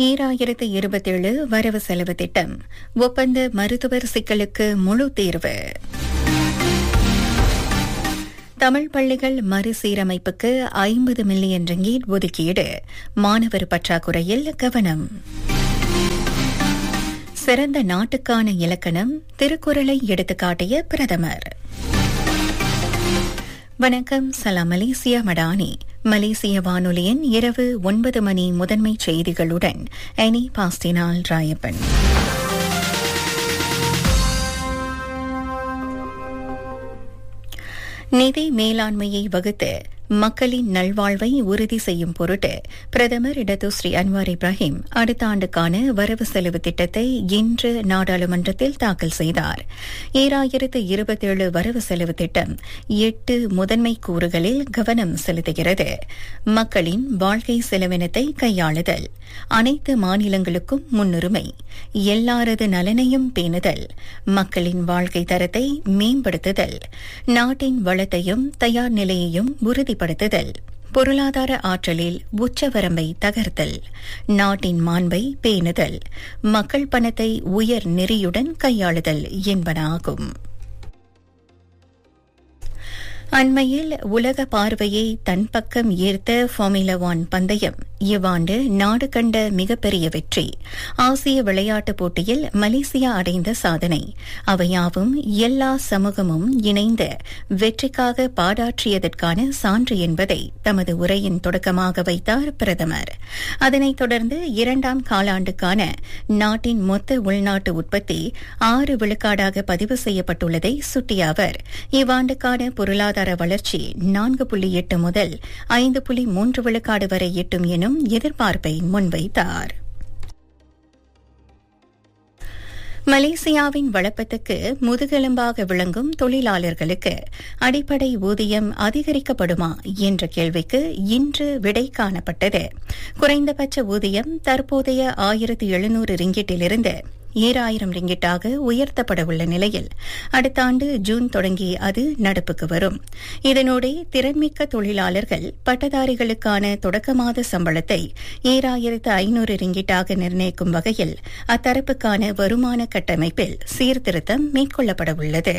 2027 வரவு செலவு திட்டம் ஒப்பந்த மருத்துவர் சிக்கலுக்கு முழு தீர்வு. தமிழ் பள்ளிகள் மறுசீரமைப்புக்கு 50 மில்லியன் ரிங்கீட் ஒதுக்கீடு. மாணவர் பற்றாக்குறையில் கவனம். சிறந்த நாட்டுக்கான இலக்கணம் திருக்குறளை எடுத்துக்காட்டிய பிரதமர். வணக்கம். சலாம் மலேசியா மடானி. மலேசிய வானொலியின் இரவு 9 மணி முதன்மை செய்திகளுடன் அனி பாஸ்டினால் ராயப்பன். நிதி மேலாண்மையை வகுத்து மக்களின் நல்வாழ்வை உறுதி செய்யும் பொருட்டு பிரதமர் இடதுஸ்ரீ அன்வார் இப்ராஹிம் அடுத்த ஆண்டுக்கான வரவு செலவு திட்டத்தை இன்று நாடாளுமன்றத்தில் தாக்கல் செய்தார். 2027 வரவு செலவு திட்டம் 8 முதன்மை கூறுகளில் கவனம் செலுத்துகிறது. மக்களின் வாழ்க்கை செலவினத்தை கையாளுதல், அனைத்து மாநிலங்களுக்கும் முன்னுரிமை, எல்லாரது நலனையும் பேணுதல், மக்களின் வாழ்க்கை தரத்தை மேம்படுத்துதல், நாட்டின் வளத்தையும் தயார் நிலையையும் உறுதிப்படுத்துதல், பொருளாதார ஆற்றலில் உச்சவரம்பை தகர்த்தல், நாட்டின் மாண்பை பேணுதல், மக்கள் பணத்தை உயர் நெறியுடன் கையாளுதல் என்பன ஆகும். அண்மையில் உலக பார்வையை தன் பக்கம் ஈர்த்த ஃபார்முலா 1 பந்தயம் இவ்வாண்டு நாடு கண்ட மிகப்பெரிய வெற்றி. ஆசிய விளையாட்டுப் போட்டியில் மலேசியா அடைந்த சாதனை அவையாவும் எல்லா சமூகமும் இணைந்து வெற்றிக்காக பாடாற்றியதற்கான சான்று என்பதை தமது உரையின் தொடக்கமாக வைத்தார் பிரதமர். அதனைத் தொடர்ந்து 2ஆம் காலாண்டுக்கான நாட்டின் மொத்த உள்நாட்டு உற்பத்தி 6 விழுக்காடாக பதிவு செய்யப்பட்டுள்ளதை சுட்டிய அவர் இவ்வாண்டுக்கான பொருளாதார வளர்ச்சி 4.8 முதல் 5.3 விழுக்காடு வரை எட்டும் எனும் எதிர்பார்ப்பை முன்வைத்தார். மலேசியாவின் வளப்பத்துக்கு முதுகெலும்பாக விளங்கும் தொழிலாளர்களுக்கு அடிப்படை ஊதியம் அதிகரிக்கப்படுமா என்ற கேள்விக்கு இன்று விடை காணப்பட்டது. குறைந்தபட்ச ஊதியம் தற்போதைய 1700 ரிங்கிட்டிலிருந்து 7000 ரிங்கிட்டாக உயர்த்தப்பட உள்ள நிலையில் அடுத்த ஆண்டு ஜூன் தொடங்கி அது நடப்புக்கு வரும். இதனோடு திறன்மிக்க தொழிலாளர்கள் பட்டதாரிகளுக்கான தொடக்க மாத சம்பளத்தை 7500 ரிங்கிட்டாக நிர்ணயிக்கும் வகையில் அத்தரப்புக்கான வருமான கட்டமைப்பில் சீர்திருத்தம் மேற்கொள்ளப்பட உள்ளது.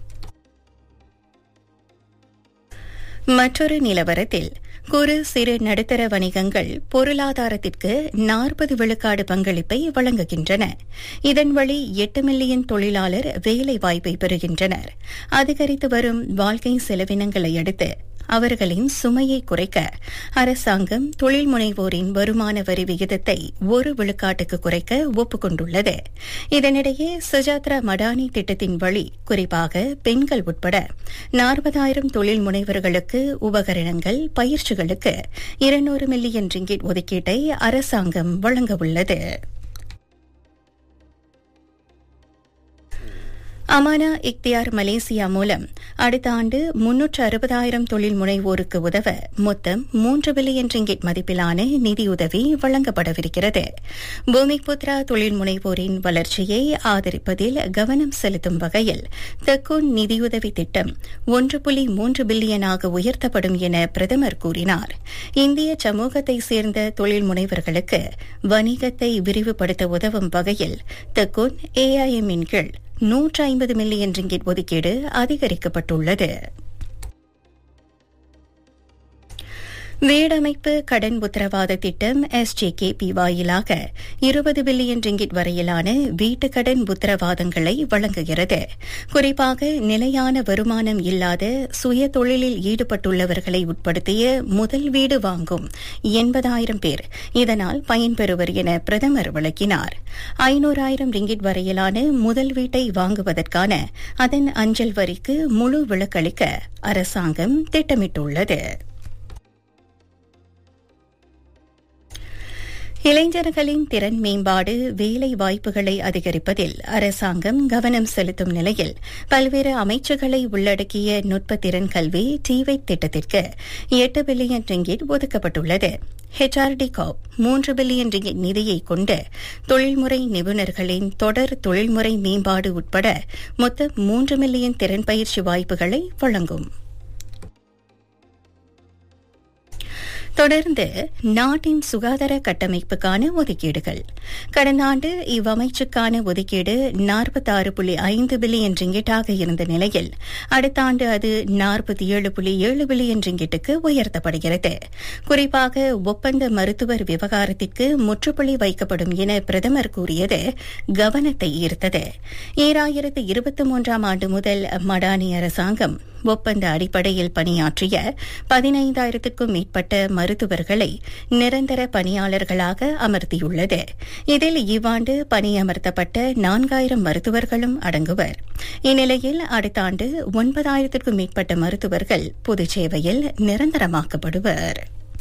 மற்றொரு நிலவரத்தில் குறு சிறு நடுத்தர வணிகங்கள் பொருளாதாரத்திற்கு 40 விழுக்காடு பங்களிப்பை வழங்குகின்றன. இதன் வழி 8 மில்லியன் தொழிலாளர் வேலை வாய்ப்பை பெறுகின்றனர். அதிகரித்து வரும் வாழ்க்கை செலவினங்களை அடுத்து அவர்களின் சுமையை குறைக்க அரசாங்கம் தொழில் முனைவோரின் வருமான வரி விகிதத்தை 1 விழுக்காட்டுக்கு குறைக்க ஒப்புக்கொண்டுள்ளது. இதனிடையே சுஜாத்ரா மடானி திட்டத்தின் வழி குறிப்பாக பெண்கள் உட்பட 40,000 தொழில் முனைவர்களுக்கு உபகரணங்கள், பயிற்சிகளுக்கு 200 மில்லியன் ரிங்கிட் ஒதுக்கீட்டை அரசாங்கம் வழங்கவுள்ளது. அமானா இக்தியார் மலேசியா மூலம் அடுத்த ஆண்டு 360,000 தொழில் முனைவோருக்கு உதவ மொத்தம் 3 பில்லியன் ரிங்கிட் மதிப்பிலான நிதியுதவி வழங்கப்படவிருக்கிறது. பூமிபுத்ரா தொழில் முனைவோரின் வளர்ச்சியை ஆதரிப்பதில் கவனம் செலுத்தும் வகையில் தக்கூன் நிதியுதவி திட்டம் 1.3 பில்லியனாக உயர்த்தப்படும் என பிரதமர் கூறினார். இந்திய சமூகத்தைச் சேர்ந்த தொழில் முனைவர்களுக்கு வணிகத்தை விரிவுபடுத்த உதவும் வகையில் தக்கூன் AIM இன் கீழ் 150 மில்லியன் ரிங்கிட் ஒதுக்கீடு அதிகரிக்கப்பட்டுள்ளது. வீடமைப்பு கடன் உத்தரவாத திட்டம் SJKP வாயிலாக 20 பில்லியன் ரிங்கிட் வரையிலான வீட்டு கடன் உத்தரவாதங்களை வழங்குகிறது. குறிப்பாக நிலையான வருமானம் இல்லாத சுய தொழிலில் ஈடுபட்டுள்ளவர்களை உட்படுத்திய முதல் வீடு வாங்கும் 80,000 பேர் இதனால் பயன்பெறுவர் என பிரதமர் விளக்கினார். 500,000 ரிங்கிட் வரையிலான முதல் வீட்டை வாங்குவதற்கான அதன் அஞ்சல் வரிக்கு முழு விலக்களிக்க அரசாங்கம் திட்டமிட்டுள்ளது. இளைஞர்களின் திறன் மேம்பாடு, வேலை வாய்ப்புகளை அதிகரிப்பதில் அரசாங்கம் கவனம் செலுத்தும் நிலையில் பல்வேறு அமைச்சுகளை உள்ளடக்கிய நுட்ப திறன் கல்வி டிவைட் திட்டத்திற்கு 8 பில்லியன் ரிங்கிட் ஒதுக்கப்பட்டுள்ளது. HRD காப் 3 பில்லியன் ரிங்கிட் நிதியை கொண்டு தொழில்முறை நிபுணர்களின் தொடர் தொழில்முறை மேம்பாடு உட்பட மொத்தம் 3 மில்லியன் திறன் பயிற்சி வாய்ப்புகளை வழங்கும். தொடர்ந்து நாட்டின் சுகாதார கட்டமைப்புக்கான ஒதுக்கீடுகள். கடந்த ஆண்டு இவ்வமைச்சுக்கான ஒதுக்கீடு 46.5 பில்லியன் ரிங்கிட்டாக இருந்த நிலையில் அடுத்த ஆண்டு அது 47.7 பில்லியன் ரிங்கிட்டுக்கு உயர்த்தப்படுகிறது. குறிப்பாக ஒப்பந்த மருத்துவர் விவகாரத்திற்கு முற்றுப்புள்ளி வைக்கப்படும் என பிரதமர் கூறியது கவனத்தை ஈர்த்தது. 2023 ஆண்டு முதல் மடானி அரசாங்கம் ஒப்பந்த அடிப்படையில் பணியாற்றிய 15,000க்கும் மேற்பட்ட மருத்துவர்களை நிரந்தர பணியாளர்களாக அமர்த்தியுள்ளது. இதில் இவ்வாண்டு பணியமர்த்தப்பட்ட 4,000 மருத்துவர்களும் அடங்குவர். இந்நிலையில் அடுத்த ஆண்டு 9,000க்கும் மேற்பட்ட மருத்துவர்கள் பொது சேவையில் நிரந்தரமாக்கப்படுவர்.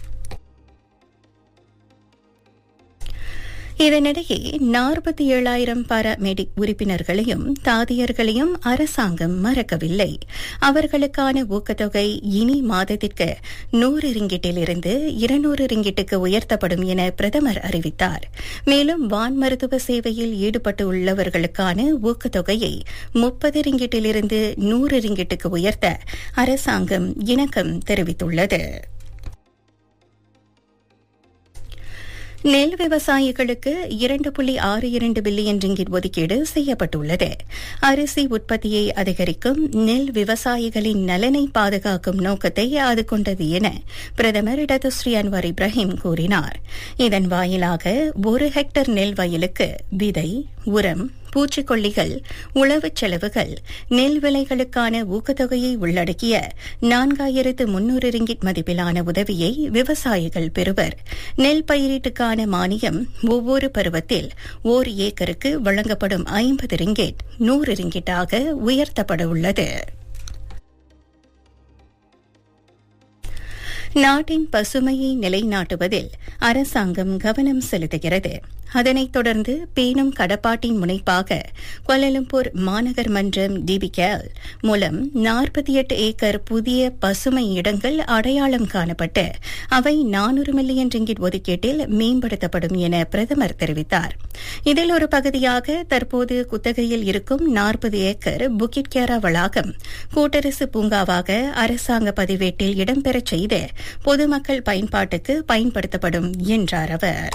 இதனிடையே 47,000 பாராமெடிக் உறுப்பினர்களையும் தாதியர்களையும் அரசாங்கம் மறக்கவில்லை. அவர்களுக்கான ஊக்கத்தொகை இனி மாதத்திற்கு 100 ரிங்கிட்டிலிருந்து 200 ரிங்கிட்டுக்கு உயர்த்தப்படும் என பிரதமர் அறிவித்தார். மேலும் வான் மருத்துவ சேவையில் ஈடுபட்டு உள்ளவர்களுக்கான ஊக்கத்தொகையை 30 ரிங்கிட்டிலிருந்து 100 ரிங்கிட்டுக்கு உயர்த்த அரசாங்கம் இணக்கம் தெரிவித்துள்ளது. நெல் விவசாயிகளுக்கு 2.62 பில்லியன் ரிங்கிட் ஒதுக்கீடு செய்யப்பட்டுள்ளது. அரிசி உற்பத்தியை அதிகரிக்கும், நெல் விவசாயிகளின் நலனை பாதுகாக்கும் நோக்கத்தை அது கொண்டது என பிரதமர் டத்துஸ்ரீ அன்வார் இப்ராஹிம் கூறினார். இதன் வாயிலாக 1 ஹெக்டர் நெல் வயலுக்கு விதை, உரம், பூச்சிக்கொல்லிகள், உழவுச் செலவுகள், நெல் விலைகளுக்கான ஊக்கத்தொகையை உள்ளடக்கிய 4,300 ரிங்கிட் மதிப்பிலான உதவியை விவசாயிகள் பெறுவர். நெல் பயிரீட்டுக்கான மானியம் ஒவ்வொரு பருவத்தில் 1 ஏக்கருக்கு வழங்கப்படும் 50 ரிங்கிட் 100 ரிங்கிட்டாக உயர்த்தப்பட உள்ளது. நாட்டின் பசுமையை நிலைநாட்டுவதில் அரசாங்கம் கவனம் செலுத்துகிறது. அதனைத் தொடர்ந்து பேணும் கடப்பாட்டின் முனைப்பாக கோலாலம்பூர் மாநகர் மன்றம் DBKL மூலம் 48 ஏக்கர் புதிய பசுமை இடங்கள் அடையாளம் காணப்பட்டு அவை 400 மில்லியன் ரிங்கிட் ஒதுக்கீட்டில் மேம்படுத்தப்படும் என பிரதமர் தெரிவித்தார். இதில் ஒரு பகுதியாக தற்போது குத்தகையில் இருக்கும் 40 ஏக்கர் புக்கிட் கேரா வளாகம் கூட்டரசு பூங்காவாக அரசாங்க பதிவேட்டில் இடம்பெறச் செய்து பொதுமக்கள் பயன்பாட்டுக்கு பயன்படுத்தப்படும் என்றார் அவர்.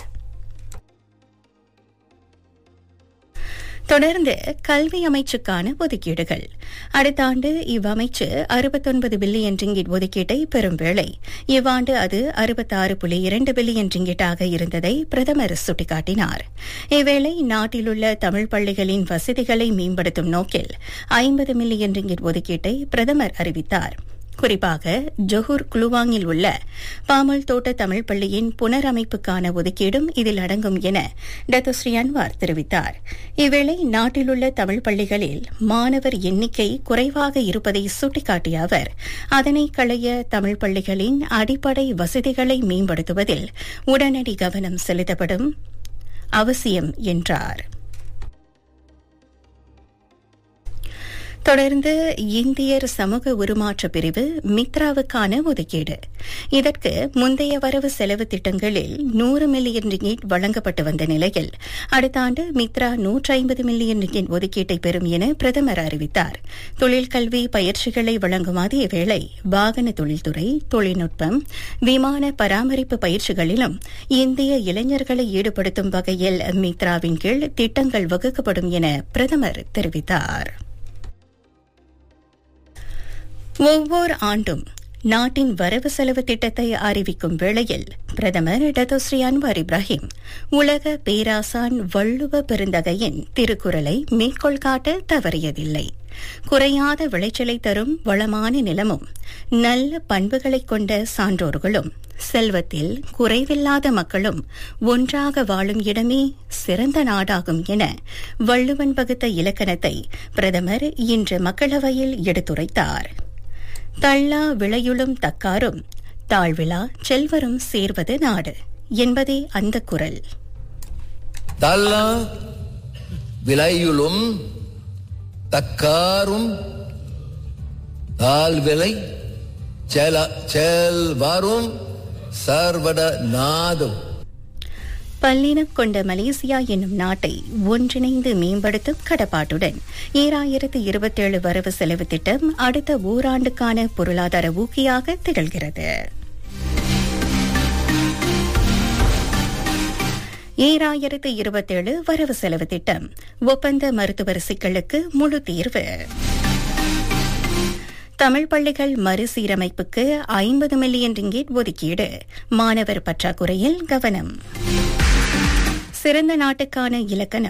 தொடர்ந்து கல்வி அமைச்சுக்கான ஒதுக்கீடுகள். அடுத்த ஆண்டு இவ்வமைச்சு 69 பில்லியன் ரிங்கிட் ஒதுக்கீட்டை பெறும் வேளை இவ்வாண்டு அது 66.2 பில்லியன் ரிங்கிட்டாக இருந்ததை பிரதமர் சுட்டிக்காட்டினார். இவ்வேளை நாட்டிலுள்ள தமிழ் பள்ளிகளின் வசதிகளை மேம்படுத்தும் நோக்கில் 50 மில்லியன் ரிங்கிட் ஒதுக்கீட்டை பிரதமர் அறிவித்தார். குறிப்பாக ஜொஹூர் குலுவாங்கில் உள்ள பாமல் தோட்ட தமிழ் பள்ளியின் புனரமைப்புக்கான ஒதுக்கீடும் இதில் அடங்கும் என டத்துஸ்ரீ அன்வார் தெரிவித்தார். இவ்வேளை நாட்டிலுள்ள தமிழ் பள்ளிகளில் மாணவர் எண்ணிக்கை குறைவாக இருப்பதை சுட்டிக்காட்டிய அவர் அதனை களைய தமிழ் பள்ளிகளின் அடிப்படை வசதிகளை மேம்படுத்துவதில் உடனடி கவனம் செலுத்தப்படும் அவசியம் என்றார். தொடர்ந்து இந்தியர் சமூக உருமாற்ற பிரிவு மித்ராவுக்கான ஒதுக்கீடு. இதற்கு முந்தைய வரவு செலவு திட்டங்களில் 100 மில்லியன் ரிங்கிட் வழங்கப்பட்டு வந்த நிலையில் அடுத்த ஆண்டு மித்ரா 150 மில்லியன் ரிங்கிட் ஒதுக்கீட்டை பெறும் என பிரதமர் அறிவித்தார். தொழிற்கல்வி பயிற்சிகளை வழங்கும் அதேவேளை வாகன தொழில்துறை, தொழில்நுட்பம், விமான பராமரிப்பு பயிற்சிகளிலும் இந்திய இளைஞர்களை ஈடுபடுத்தும் வகையில் மித்ராவின் கீழ் திட்டங்கள் வகுக்கப்படும் என பிரதமர் தெரிவித்தார். ஒவ்வொரு ஆண்டும் நாட்டின் வரவு செலவு திட்டத்தை அறிவிக்கும் வேளையில் பிரதமர் டத்துஸ்ரீ அன்வார் இப்ராஹிம் உலக பேராசான் வள்ளுவ பெருந்தகையின் திருக்குறளை மேற்கோள் காட்ட தவறியதில்லை. குறையாத விளைச்சலை தரும் வளமான நிலமும், நல்ல பண்புகளைக் கொண்ட சான்றோர்களும், செல்வத்தில் குறைவில்லாத மக்களும் ஒன்றாக வாழும் இடமே சிறந்த நாடாகும் என வள்ளுவன் வகுத்த இலக்கணத்தை பிரதமர் இன்று மக்களவையில் எடுத்துரைத்தார். தள்ளா விளையுளும் தக்காரும் தாழ்விழா செல்வரும் சேர்வது நாடு என்பதே அந்த குரல். தள்ளா விளையுளும் தக்காரும் தாழ்விலை செல்வரும் சர்வத நாடும். பல்லினம் கொண்ட மலேசியா என்னும் நாட்டை ஒன்றிணைந்து மேம்படுத்தும் கடப்பாட்டுடன் 2027 வரவு செலவு திட்டம் அடுத்த ஓராண்டுக்கான பொருளாதார ஊக்கியாக திகழ்கிறது. 2027 வரவு செலவு திட்டம் ஒப்பந்த மருத்துவர் சிக்கலுக்கு முழு தீர்வு. தமிழ் பள்ளிகள் மறுசீரமைப்புக்கு 50 மில்லியன் ரிங்கிட் ஒதுக்கீடு. மாணவர் பற்றாக்குறையில் கவனம். சிறந்த நாட்டுக்கான இலக்கணம்